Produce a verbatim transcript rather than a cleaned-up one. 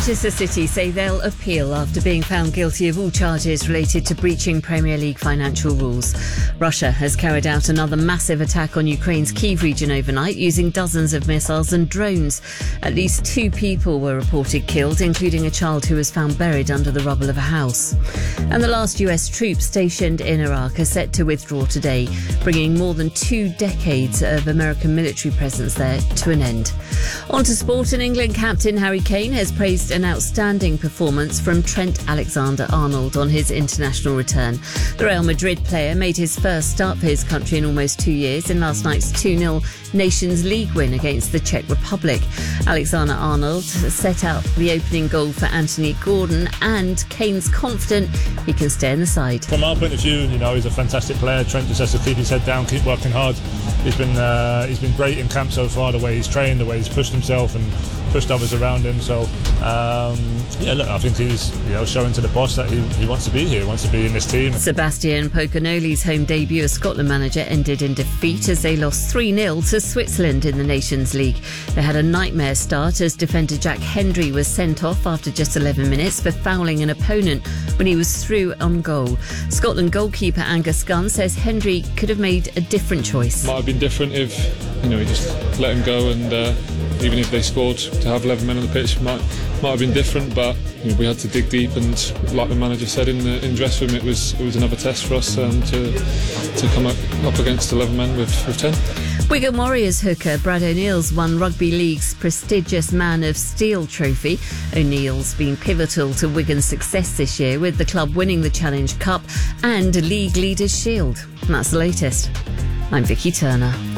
Manchester City say they'll appeal after being found guilty of all charges related to breaching Premier League financial rules. Russia has carried out another massive attack on Ukraine's Kyiv region overnight using dozens of missiles and drones. At least two people were reported killed, including a child who was found buried under the rubble of a house. And the last U S troops stationed in Iraq are set to withdraw today, bringing more than two decades of American military presence there to an end. On to sport, and England captain Harry Kane has praised an outstanding performance from Trent Alexander-Arnold on his international return. The Real Madrid player made his first start for his country in almost two years in last night's two nil Nations League win against the Czech Republic. Alexander-Arnold set out the opening goal for Anthony Gordon, and Kane's confident he can stay in the side. From our point of view, you know, he's a fantastic player. Trent just has to keep his head down, keep working hard. He's been uh, he's been great in camp so far, the way he's trained, the way he's pushed himself and pushed others around him. So um, yeah, look, I think he's you know showing to the boss that he, he wants to be here, he wants to be in this team. Sebastian Pocognoli's home debut as Scotland manager ended in defeat as they lost three nil to Switzerland in the Nations League. They had a nightmare start as defender Jack Hendry was sent off after just eleven minutes for fouling an opponent when he was through on goal. Scotland goalkeeper Angus Gunn says Hendry could have made a different choice. Might have been different if you know he just let him go, and uh, even if they scored, to have eleven men on the pitch might might have been different. But you know, we had to dig deep, and like the manager said in the in dressing room, it was it was another test for us um, to to come up, up against eleven men with, with ten. Wigan Warriors hooker Brad O'Neill's won Rugby League's prestigious Man of Steel trophy. O'Neill's been pivotal to Wigan's success this year, with the club winning the Challenge Cup and League Leaders Shield. And that's the latest. I'm Vicky Turner.